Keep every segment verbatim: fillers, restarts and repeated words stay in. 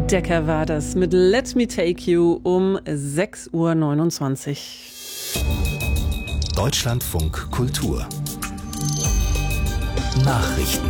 Decker war das mit Let Me Take You um sechs Uhr neunundzwanzig. Deutschlandfunk Kultur Nachrichten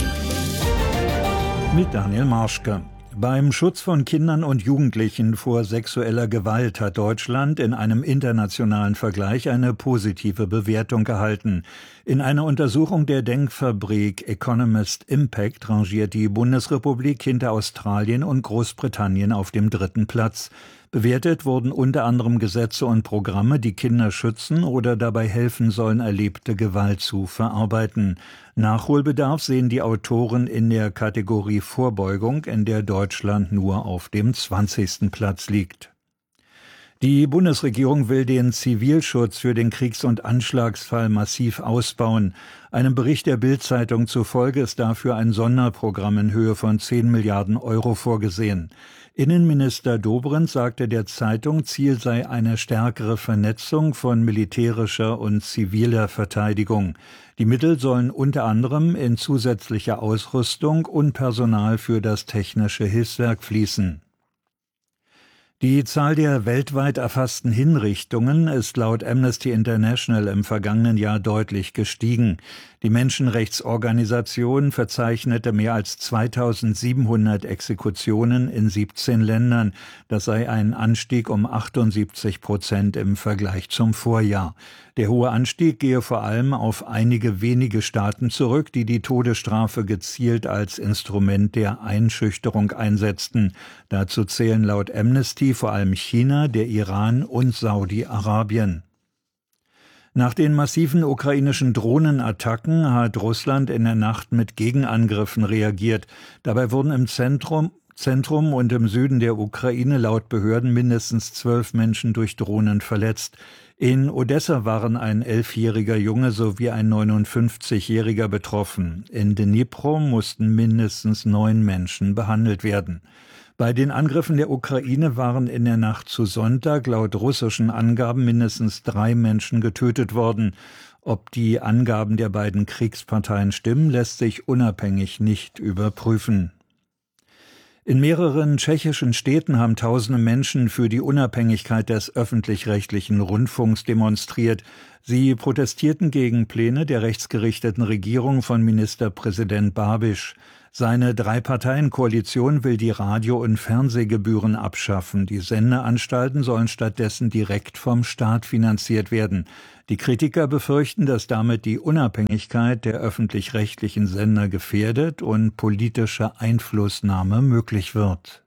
mit Daniel Marschke. Beim Schutz von Kindern und Jugendlichen vor sexueller Gewalt hat Deutschland in einem internationalen Vergleich eine positive Bewertung erhalten. In einer Untersuchung der Denkfabrik Economist Impact rangiert die Bundesrepublik hinter Australien und Großbritannien auf dem dritten Platz. Bewertet wurden unter anderem Gesetze und Programme, die Kinder schützen oder dabei helfen sollen, erlebte Gewalt zu verarbeiten. Nachholbedarf sehen die Autoren in der Kategorie Vorbeugung, in der Deutschland nur auf dem zwanzigsten Platz liegt. Die Bundesregierung will den Zivilschutz für den Kriegs- und Anschlagsfall massiv ausbauen. Einem Bericht der Bild-Zeitung zufolge ist dafür ein Sonderprogramm in Höhe von zehn Milliarden Euro vorgesehen. Innenminister Dobrindt sagte der Zeitung, Ziel sei eine stärkere Vernetzung von militärischer und ziviler Verteidigung. Die Mittel sollen unter anderem in zusätzliche Ausrüstung und Personal für das technische Hilfswerk fließen. Die Zahl der weltweit erfassten Hinrichtungen ist laut Amnesty International im vergangenen Jahr deutlich gestiegen. Die Menschenrechtsorganisation verzeichnete mehr als zweitausendsiebenhundert Exekutionen in siebzehn Ländern. Das sei ein Anstieg um achtundsiebzig Prozent im Vergleich zum Vorjahr. Der hohe Anstieg gehe vor allem auf einige wenige Staaten zurück, die die Todesstrafe gezielt als Instrument der Einschüchterung einsetzten. Dazu zählen laut Amnesty vor allem China, der Iran und Saudi-Arabien. Nach den massiven ukrainischen Drohnenattacken hat Russland in der Nacht mit Gegenangriffen reagiert. Dabei wurden im Zentrum, Zentrum und im Süden der Ukraine laut Behörden mindestens zwölf Menschen durch Drohnen verletzt. In Odessa waren ein elfjähriger Junge sowie ein neunundfünfzigjähriger betroffen. In Dnipro mussten mindestens neun Menschen behandelt werden. Bei den Angriffen der Ukraine waren in der Nacht zu Sonntag laut russischen Angaben mindestens drei Menschen getötet worden. Ob die Angaben der beiden Kriegsparteien stimmen, lässt sich unabhängig nicht überprüfen. In mehreren tschechischen Städten haben tausende Menschen für die Unabhängigkeit des öffentlich-rechtlichen Rundfunks demonstriert. Sie protestierten gegen Pläne der rechtsgerichteten Regierung von Ministerpräsident Babiš. Seine Drei-Parteien-Koalition will die Radio- und Fernsehgebühren abschaffen. Die Sendeanstalten sollen stattdessen direkt vom Staat finanziert werden. Die Kritiker befürchten, dass damit die Unabhängigkeit der öffentlich-rechtlichen Sender gefährdet und politische Einflussnahme möglich wird.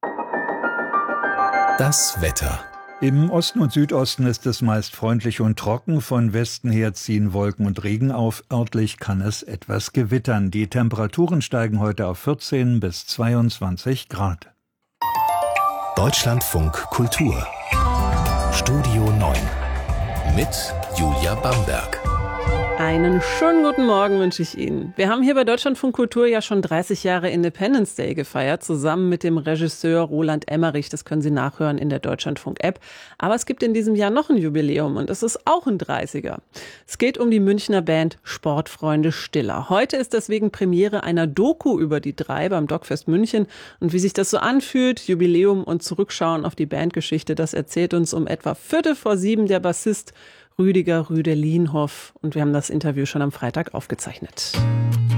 Das Wetter. Im Osten und Südosten ist es meist freundlich und trocken. Von Westen her ziehen Wolken und Regen auf. Örtlich kann es etwas gewittern. Die Temperaturen steigen heute auf vierzehn bis zweiundzwanzig Grad. Deutschlandfunk Kultur Studio neun mit Julia Bamberg. Einen schönen guten Morgen wünsche ich Ihnen. Wir haben hier bei Deutschlandfunk Kultur ja schon dreißig Jahre Independence Day gefeiert, zusammen mit dem Regisseur Roland Emmerich. Das können Sie nachhören in der Deutschlandfunk-App. Aber es gibt in diesem Jahr noch ein Jubiläum und es ist auch ein dreißiger. Es geht um die Münchner Band Sportfreunde Stiller. Heute ist deswegen Premiere einer Doku über die drei beim Dogfest München. Und wie sich das so anfühlt, Jubiläum und Zurückschauen auf die Bandgeschichte, das erzählt uns um etwa Viertel vor sieben der Bassist Rüdiger Rüde-Lienhoff. Und wir haben das Interview schon am Freitag aufgezeichnet.